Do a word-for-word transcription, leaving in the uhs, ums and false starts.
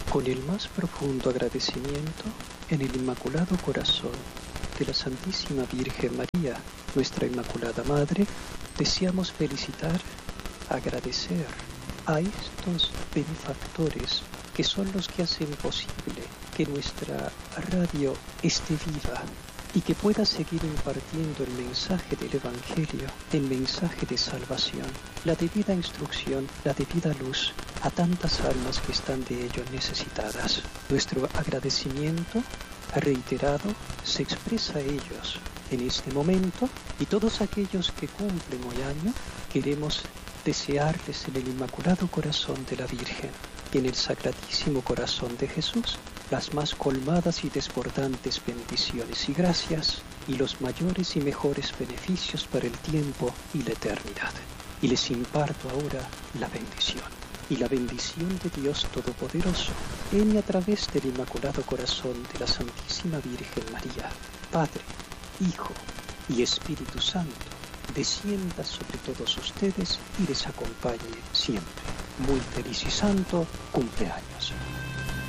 Con el más profundo agradecimiento en el Inmaculado Corazón de la Santísima Virgen María, nuestra Inmaculada Madre, deseamos felicitar, agradecer a estos benefactores que son los que hacen posible que nuestra radio esté viva y que pueda seguir impartiendo el mensaje del Evangelio, el mensaje de salvación, la debida instrucción, la debida luz a tantas almas que están de ello necesitadas. Nuestro agradecimiento reiterado se expresa a ellos en este momento, y todos aquellos que cumplen hoy año queremos desearles en el Inmaculado Corazón de la Virgen y en el Sacratísimo Corazón de Jesús las más colmadas y desbordantes bendiciones y gracias y los mayores y mejores beneficios para el tiempo y la eternidad. Y les imparto ahora la bendición. Y la bendición de Dios Todopoderoso, en y a través del Inmaculado Corazón de la Santísima Virgen María, Padre, Hijo y Espíritu Santo, descienda sobre todos ustedes y les acompañe siempre. Muy feliz y santo cumpleaños.